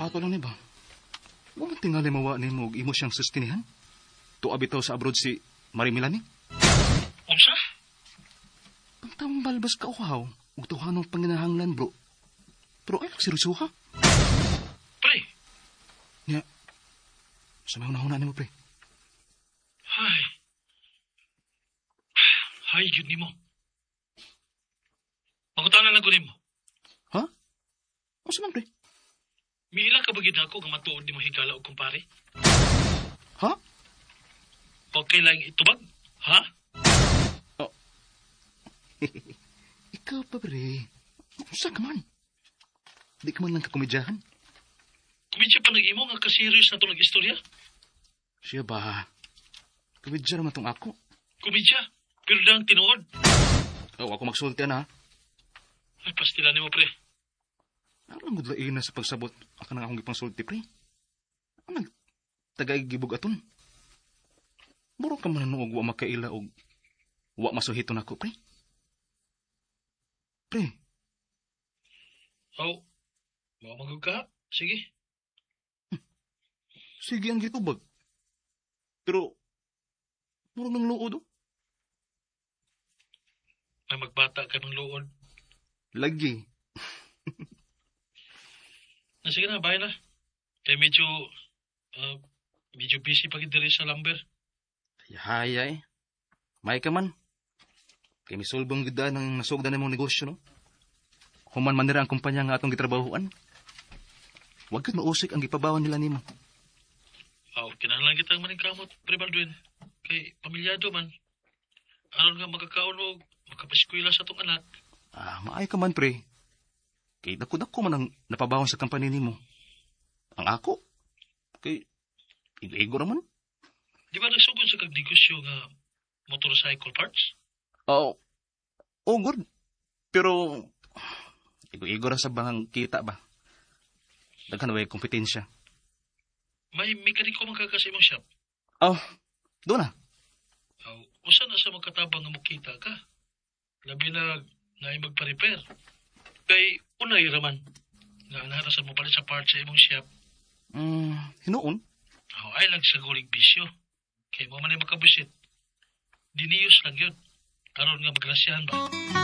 Ato lang ni ba? Mo tingali mawa ni mo imo siyang sustinihan? Tuwa bitaw sa abroad si Marie Melanie? Unsa? Pagtambal bas ka uhaw, ug tuhanong panginahanglan bro. Pero ay seryoso ha? Pre, Nya, sa mga nahuna ni mo pre. hay. Hay, yun ni mo. Pangutanan lang ko ni mo. Ha? O sa man pre? Mila ka bagid ako nga matuod ni mo higala o kumpare. Ha? Okay lang itubag? Ha? Ikaw pa pre. Usa ka man. Di ka man lang kakomedyahan. Kumidya pa nag-imo nga ka-serious na ito nag-istorya? Siya ba? Komedya naman tong ako. Kumidya, pero dang tinuod. O ako magsulti na ha. Ay, pastilan ni mo, pre. Alam mo dalain na sa pagsabot ako nang akong ipangsulti pre. Ano tagay gibog aton? Buro ka man og wa makaila og wa masuhiton ako pre. Pre, Oh, mga magugka. Sige. sige ang gitubag. Pero, muro ng luod oh. May magbata ka ng luod. Lagi. Sige na, bahay na. Kaya medyo busy pag diri sa lumber. Hayay. May ka man. Kaya misulbong gida ng nasugdan ng mong negosyo, no? Human man nila ang kumpanya nga atong gitrabahuan. Huwag kat mausik ang gipabawan nila nimo. Oh, kinahanglan kitang maningkamot, pre Baldwin. Kay pamilyado man. Aron nga makakaon o makapaskwela sa tong anak. Maay ka man, pre. Kay dako man ang napabawan sa kampanya nimo. Ang ako? Kay igo raman. Di ba nagsugod sa kagnegosyo nga motorcycle parts? Oo. Oh, good. Pero, igo ra sa bangang kita ba? Daghan way kompetensya. May mekaniko man ka sa imong shop. Oh, doon na. Oh, usa na sa magkatabang nga mukita ka. Labi na na magpa-repair. Kay unay raman. Nga anara sa mo palit sa parts sa imong shop. Hinuon? Oh, ay lang sa guling bisyo. Kay mo man ay makabusit. Diniyos lang yun. Aron nga magrasyahan ba?